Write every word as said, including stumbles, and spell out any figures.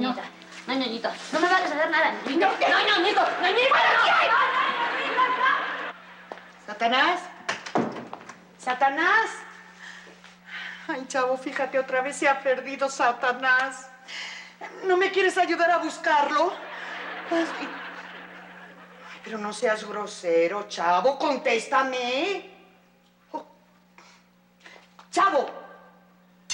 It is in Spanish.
ñoñita. No, ñoñito. No me vayas a hacer nada, ñoñito. No, no, ñoñito. ñoñito. ¿Satanás? ¿Satanás? Ay, chavo, fíjate, otra vez se ha perdido Satanás. ¿No me quieres ayudar a buscarlo? Ay, pero no seas grosero, chavo, contéstame.